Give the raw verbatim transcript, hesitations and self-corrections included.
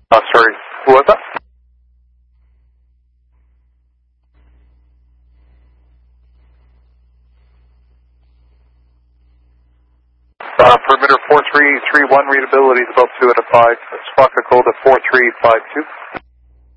Uh, sorry, who was that? Uh, perimeter four three three one, readability is about two at a five. Squawk a code of four three five two.